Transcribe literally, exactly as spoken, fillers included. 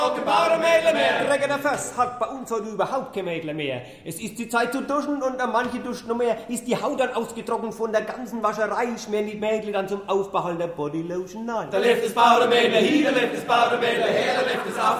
Mädel mehr. Träger der Föss hat bei uns heute überhaupt kein Mädel mehr. Es ist die Zeit zu duschen und an manche duschen noch mehr. Ist die Haut dann ausgetrocknet von der ganzen Wascherei, schmieren die Mädel dann zum Aufbehalten der Bodylotion ein. Da lebt das Baudermädel hier, da lebt das Baudermädel her, da lebt das auf